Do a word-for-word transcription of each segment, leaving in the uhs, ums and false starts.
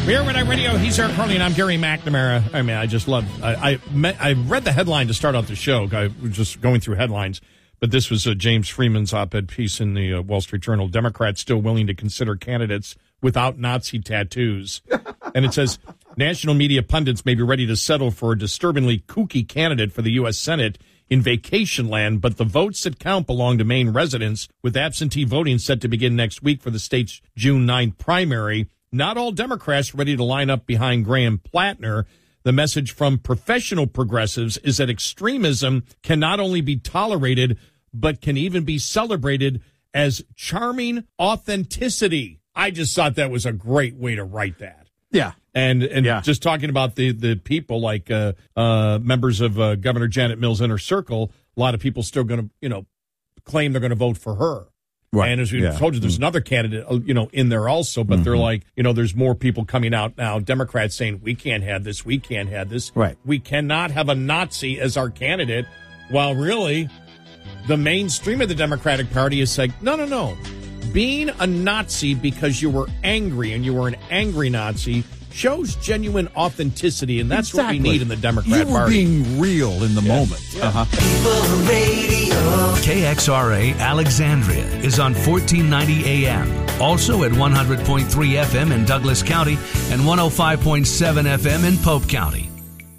Here with Radio, he's Eric Carly, and I'm Gary McNamara. I mean, I just love. I I, met, I read the headline to start out the show. I was just going through headlines, but this was uh, James Freeman's op-ed piece in the uh, Wall Street Journal. Democrats still willing to consider candidates without Nazi tattoos, and it says national media pundits may be ready to settle for a disturbingly kooky candidate for the U S Senate in vacation land, but the votes that count belong to Maine residents, with absentee voting set to begin next week for the state's June ninth primary. Not all Democrats ready to line up behind Graham Plattner. The message from professional progressives is that extremism can not only be tolerated, but can even be celebrated as charming authenticity. I just thought that was a great way to write that. Yeah. And and yeah. just talking about the, the people like uh, uh, members of uh, Governor Janet Mills' inner circle, a lot of people still going to, you know, claim they're going to vote for her. Right. And as we yeah. told you, there's mm-hmm. another candidate, you know, in there also, but mm-hmm. they're like, you know, there's more people coming out now. Democrats saying, we can't have this, we can't have this. Right. We cannot have a Nazi as our candidate, while really the mainstream of the Democratic Party is saying, no, no, no. Being a Nazi because you were angry and you were an angry Nazi shows genuine authenticity, and that's exactly what we need in the Democrat you were Party. Being real in the yeah. moment. Yeah. Uh-huh. K X R A Alexandria is on fourteen ninety A M, also at one hundred point three F M in Douglas County and one oh five point seven F M in Pope County.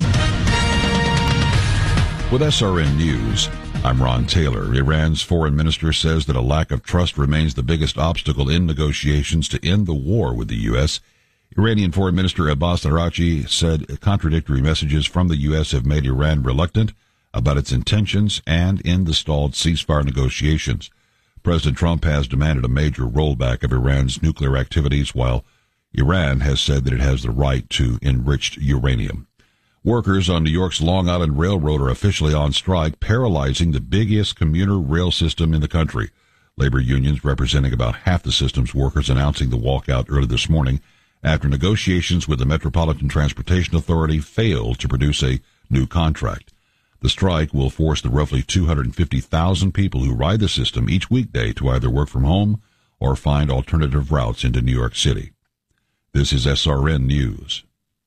With S R N News, I'm Ron Taylor. Iran's foreign minister says that a lack of trust remains the biggest obstacle in negotiations to end the war with the U S. Iranian Foreign Minister Abbas Araghchi said contradictory messages from the U S have made Iran reluctant about its intentions and in the stalled ceasefire negotiations. President Trump has demanded a major rollback of Iran's nuclear activities, while Iran has said that it has the right to enriched uranium. Workers on New York's Long Island Railroad are officially on strike, paralyzing the biggest commuter rail system in the country. Labor unions representing about half the system's workers announcing the walkout early this morning after negotiations with the Metropolitan Transportation Authority failed to produce a new contract. The strike will force the roughly two hundred fifty thousand people who ride the system each weekday to either work from home or find alternative routes into New York City. This is S R N News.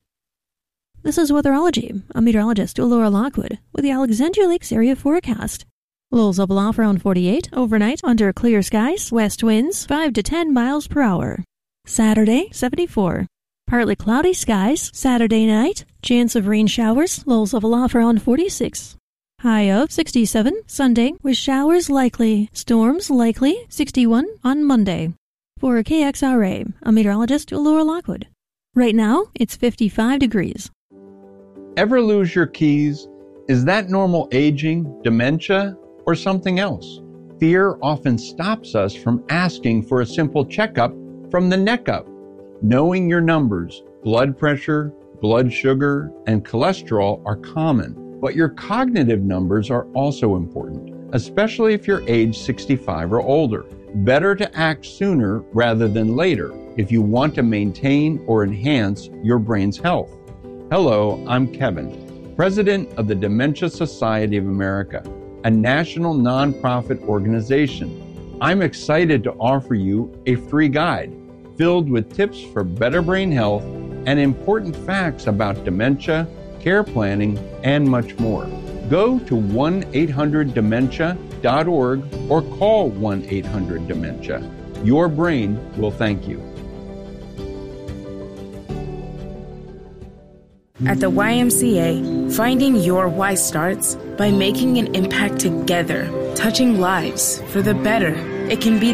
This is Weatherology. I'm meteorologist Laura Lockwood with the Alexandria Lakes area forecast. Lows will off around forty-eight overnight under clear skies, west winds five to ten miles per hour. Saturday, seventy-four. Partly cloudy skies. Saturday night, chance of rain showers. Lows level off around forty-six. High of sixty-seven. Sunday, with showers likely. Storms likely. sixty-one on Monday. For K X R A, I'm meteorologist Laura Lockwood. Right now, it's fifty-five degrees. Ever lose your keys? Is that normal aging, dementia, or something else? Fear often stops us from asking for a simple checkup from the neck up. Knowing your numbers, blood pressure, blood sugar, and cholesterol are common, but your cognitive numbers are also important, especially if you're age sixty-five or older. Better to act sooner rather than later if you want to maintain or enhance your brain's health. Hello, I'm Kevin, President of the Dementia Society of America, a national nonprofit organization. I'm excited to offer you a free guide filled with tips for better brain health and important facts about dementia, care planning, and much more. Go to one eight hundred dementia dot org or call one eight hundred dementia. Your brain will thank you. At the Y M C A, finding your why starts by making an impact together, touching lives for the better. It can be